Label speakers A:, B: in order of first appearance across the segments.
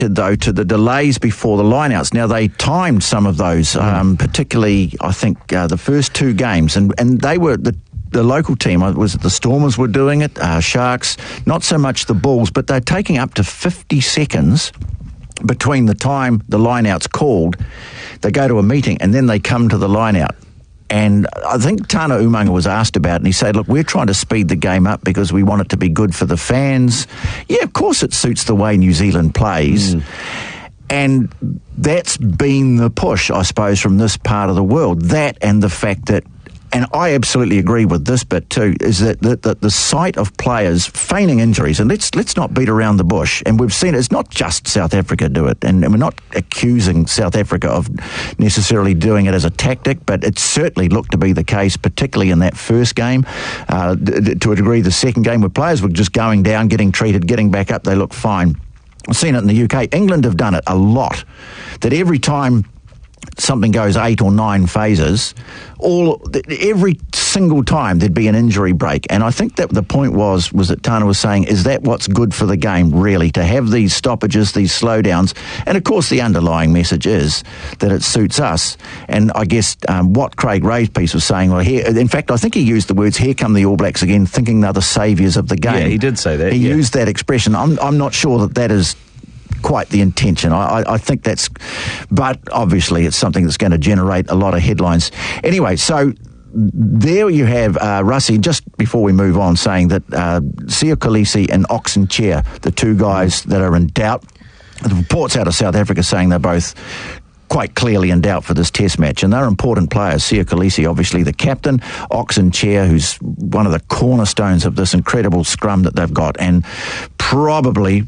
A: though, to the delays before the lineouts. Now, they timed some of those, particularly, I think, the first two games, and they were the local team, was it the Stormers were doing it, Sharks, not so much the Bulls, but they're taking up to 50 seconds between the time the lineout's called. They go to a meeting and then they come to the lineout. And I think Tana Umaga was asked about it, and he said, look, we're trying to speed the game up because we want it to be good for the fans. Yeah, of course it suits the way New Zealand plays. And that's been the push, I suppose, from this part of the world. That and the fact that, and I absolutely agree with this bit too, is that the sight of players feigning injuries, and let's not beat around the bush, and we've seen it's not just South Africa do it, and we're not accusing South Africa of necessarily doing it as a tactic, but it certainly looked to be the case, particularly in that first game, to a degree the second game, where players were just going down, getting treated, getting back up, they look fine. I've seen it in the UK. England have done it a lot, that every time something goes 8 or 9 phases, every single time there'd be an injury break. And I think that the point was that Tana was saying, is that what's good for the game, really, to have these stoppages, these slowdowns? And of course the underlying message is that it suits us. And I guess what Craig Ray's piece was saying, well, here, in fact, I think he used the words, here come the All Blacks again, thinking they're the saviours of the game.
B: Yeah, he did say that.
A: He used that expression. I'm not sure that is quite the intention. I think that's, but obviously it's something that's going to generate a lot of headlines. Anyway, so there you have Rassie, just before we move on, saying that Siya Kolisi and Oxen Chair, the two guys that are in doubt. The reports out of South Africa saying they're both quite clearly in doubt for this test match, and they're important players. Siya Kolisi, obviously the captain, Oxen Chair, who's one of the cornerstones of this incredible scrum that they've got, and probably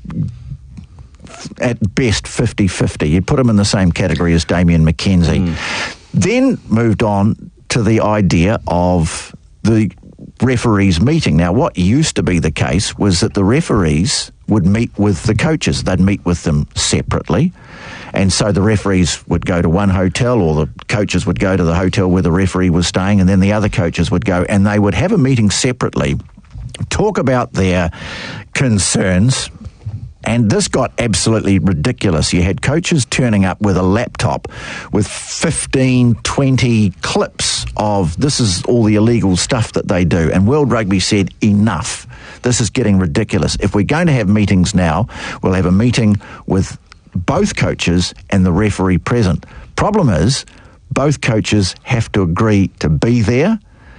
A: at best 50-50. You'd put him in the same category as Damien McKenzie. Then moved on to the idea of the referees meeting. Now, what used to be the case was that the referees would meet with the coaches. They'd meet with them separately. And so the referees would go to one hotel, or the coaches would go to the hotel where the referee was staying, and then the other coaches would go, and they would have a meeting separately, talk about their concerns. And this got absolutely ridiculous. You had coaches turning up with a laptop with 15, 20 clips of this is all the illegal stuff that they do. And World Rugby said, enough. This is getting ridiculous. If we're going to have meetings now, we'll have a meeting with both coaches and the referee present. Problem is, both coaches have to agree to be there.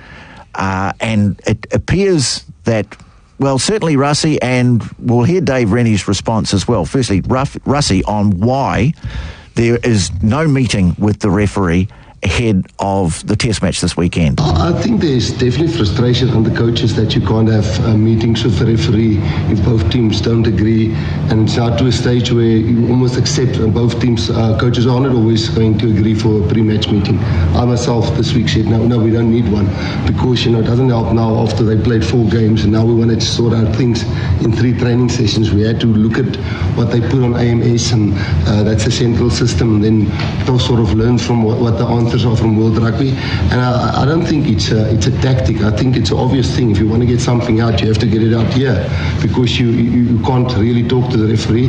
A: And it appears that, well, certainly Rassie, and we'll hear Dave Rennie's response as well. Firstly, Rassie, on why there is no meeting with the referee ahead of the test match this weekend.
C: I think there's definitely frustration on the coaches that you can't have meetings with the referee if both teams don't agree, and it's now to a stage where you almost accept both teams, coaches are not always going to agree for a pre-match meeting. I myself this week said, no, we don't need one, because, it doesn't help now after they played 4 games and now we wanted to sort out things in 3 training sessions. We had to look at what they put on AMS, and that's a central system, and then they'll sort of learn from what the answers are from World Rugby. And I don't think it's a tactic. I think it's an obvious thing. If you want to get something out, you have to get it out here, because you can't really talk to the referee.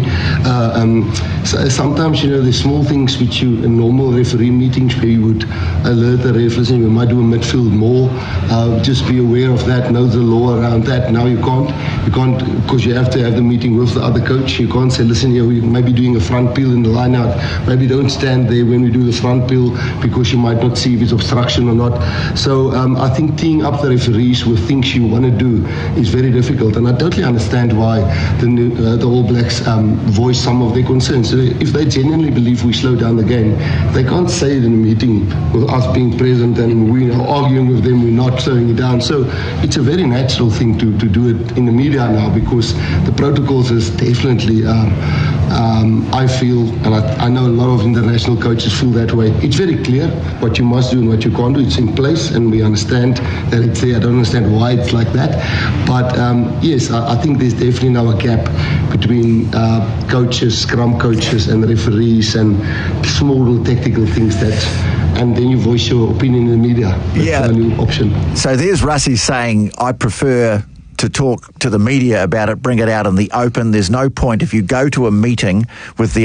C: So sometimes, there's small things which in normal referee meetings where you would alert the ref, listen, we might do a midfield more, just be aware of that, know the law around that. Now you can't, because you have to have the meeting with the other coach. You can't say, listen, we may be doing a front peel in the line out, maybe don't stand there when we do the front peel, because you might not see if it's obstruction or not. So I think teeing up the referees with things you want to do is very difficult, and I totally understand why the All Blacks voice some of their concerns. So if they genuinely believe we slow down the game, they can't say it in a meeting with us being present and we are arguing with them, we're not slowing it down. So it's a very natural thing to do it in the media now, because the protocols is definitely, I feel, and I know a lot of international coaches feel that way. It's very clear what you must do and what you can't do. It's in place, and we understand that it's there. I don't understand why it's like that. But yes, I think there's definitely now a gap between coaches, scrum coaches and referees, and small little technical things and then you voice your opinion in the media. That's the only option.
A: So there's Rassie saying, I prefer to talk to the media about it, bring it out in the open. There's no point if you go to a meeting with the